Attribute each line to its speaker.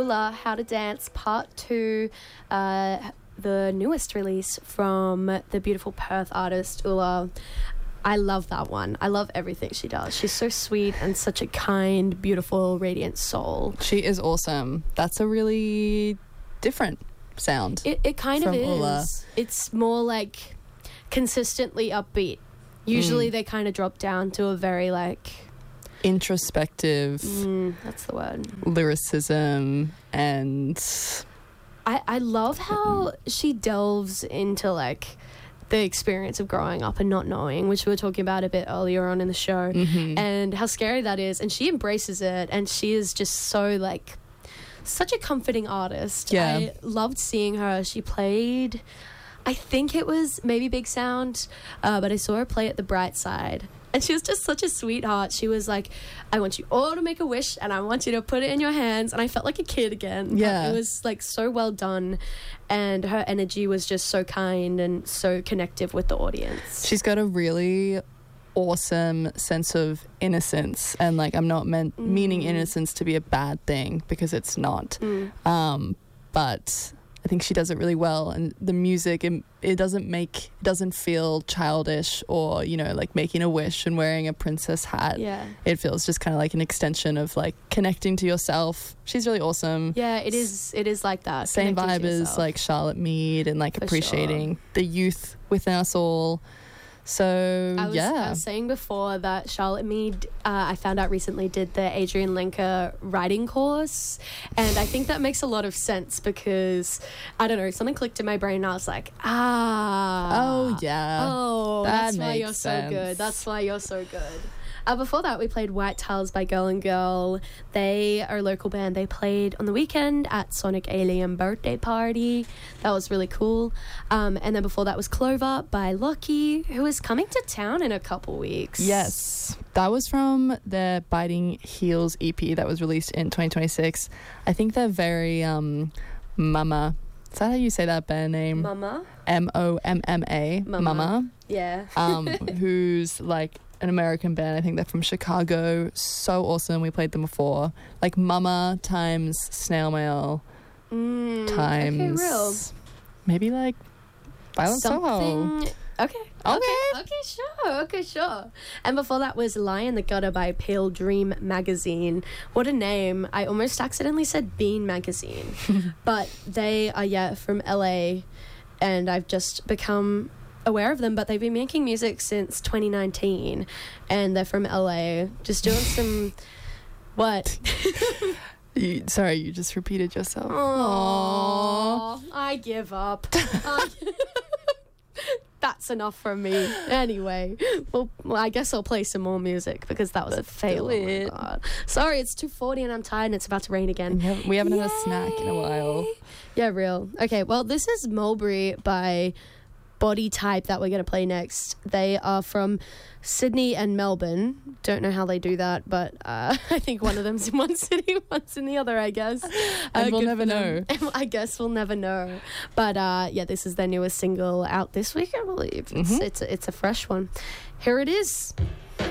Speaker 1: Ula, How to Dance Part 2, the newest release from the beautiful Perth artist Ula. I love that one. I love everything she does. She's so sweet and such a kind, beautiful, radiant soul.
Speaker 2: She is awesome. That's a really different sound.
Speaker 1: It kind of
Speaker 2: from
Speaker 1: is.
Speaker 2: Ula.
Speaker 1: It's more like consistently upbeat. Usually they kind of drop down to a very like
Speaker 2: introspective
Speaker 1: that's the word.
Speaker 2: lyricism, and
Speaker 1: I love how she delves into like the experience of growing up and not knowing, which we were talking about a bit earlier on in the show, and how scary that is, and she embraces it, and she is just so like such a comforting artist.
Speaker 2: Yeah.
Speaker 1: I loved seeing her. She played, I think it was maybe Big Sound, but I saw her play at the Bright Side. And she was just such a sweetheart. She was like, I want you all to make a wish and I want you to put it in your hands. And I felt like a kid again.
Speaker 2: Yeah.
Speaker 1: But it was like so well done. And her energy was just so kind and so connective with the audience.
Speaker 2: she's got a really awesome sense of innocence, and like I'm not meaning innocence to be a bad thing, because it's not. But I think she does it really well, and the music, it doesn't feel childish or, you know, like making a wish and wearing a princess hat.
Speaker 1: Yeah.
Speaker 2: It feels just kind of like an extension of like connecting to yourself. She's really awesome.
Speaker 1: Yeah, it is like that.
Speaker 2: Same
Speaker 1: connecting
Speaker 2: vibe
Speaker 1: to
Speaker 2: as
Speaker 1: yourself.
Speaker 2: like Charlotte Mead, and like
Speaker 1: For
Speaker 2: appreciating the youth within us all. So
Speaker 1: I was saying before that Charlotte Mead, I found out recently, did the Adrian Lenker writing course, and I think that makes a lot of sense because, I don't know, something clicked in my brain and I was like,
Speaker 2: Oh yeah.
Speaker 1: oh,
Speaker 2: That
Speaker 1: that's why
Speaker 2: makes
Speaker 1: you're so
Speaker 2: sense.
Speaker 1: good. That's why you're so good. Before that, we played White Tiles by Girl and Girl. They are a local band. They played on the weekend at Sonic Alien Birthday Party. That was really cool. And then before that was Clover by Lucky, who is coming to town in a couple weeks.
Speaker 2: Yes, that was from their Biting Heels EP that was released in 2026. I think they're very Mama. Is that how you say that band name?
Speaker 1: Mama.
Speaker 2: Momma. Mama.
Speaker 1: Yeah.
Speaker 2: Who's like an American band. I think they're from Chicago. So awesome. We played them before. Like Mama times Snail Mail times
Speaker 1: Okay, real.
Speaker 2: maybe like Violent Soho.
Speaker 1: Okay, sure. And before that was Lie in the Gutter by Pale Dream Magazine. What a name. I almost accidentally said Bean Magazine. But they are, from LA, and I've just become aware of them, but they've been making music since 2019, and they're from LA, just doing some... What?
Speaker 2: Sorry, you just repeated yourself.
Speaker 1: Aww. I give up. That's enough from me. Anyway, well, I guess I'll play some more music because that was a fail.
Speaker 2: do
Speaker 1: Oh my
Speaker 2: it.
Speaker 1: God. Sorry, it's 2:40 and I'm tired and it's about to rain again.
Speaker 2: We haven't had a snack in a while.
Speaker 1: Yeah, real. Okay, well, this is Mulberry by Body Type that we're going to play next. They are from Sydney and Melbourne. Don't know how they do that, but I think one of them's in one city, one's in the other, I guess.
Speaker 2: And we'll
Speaker 1: good
Speaker 2: never
Speaker 1: for
Speaker 2: know.
Speaker 1: them. I guess we'll never know. But yeah, this is their newest single out this week, I believe. It's a fresh one. Here it is.